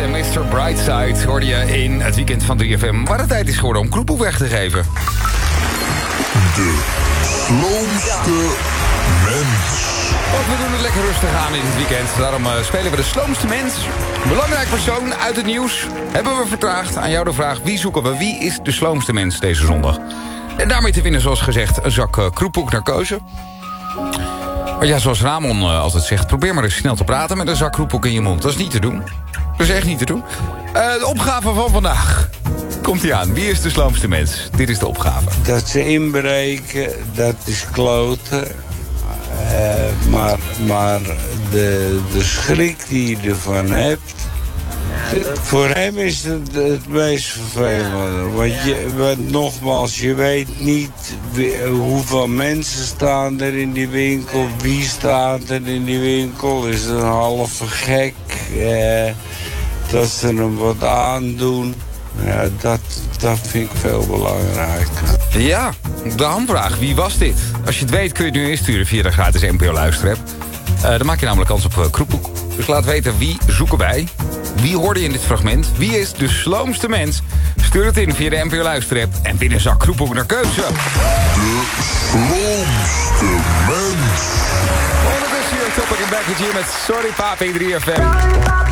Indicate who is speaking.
Speaker 1: en Mr. Brightside hoorde je in het weekend van 3FM... waar het tijd is geworden om Kroepoe weg te geven.
Speaker 2: De sloomste mens.
Speaker 1: Want we doen het lekker rustig aan in het weekend. Daarom spelen we de sloomste mens. Belangrijk persoon uit het nieuws. Hebben we vertraagd. Aan jou de vraag, wie zoeken we? Wie is de sloomste mens deze zondag? En daarmee te winnen, zoals gezegd, een zak kroephoek naar keuze. Maar ja, zoals Ramon altijd zegt, probeer maar eens snel te praten met een zak kroephoek in je mond. Dat is niet te doen. Dat is echt niet te doen. De opgave van vandaag. Komt-ie aan. Wie is de sloomste mens? Dit is de opgave.
Speaker 3: Dat ze inbreken, dat is kloten. Maar de schrik die je ervan hebt... Voor hem is het meest vervelende. Want nogmaals, je weet niet hoeveel mensen staan er in die winkel. Wie staat er in die winkel? Is het een halve gek? Dat ze hem wat aandoen. Ja, dat vind ik veel belangrijker.
Speaker 1: Ja, de hamvraag. Wie was dit? Als je het weet kun je het nu insturen via de gratis NPO Luisterapp. Dan maak je namelijk kans op Kroephoek. Dus laat weten, wie zoeken wij? Wie hoorde je in dit fragment? Wie is de sloomste mens? Stuur het in via de NPO Luisterapp en win een zak Kroephoek naar keuze.
Speaker 2: De sloomste mens.
Speaker 1: Ondertussen hier Topic en Back with You met Sorry Papi 3FM.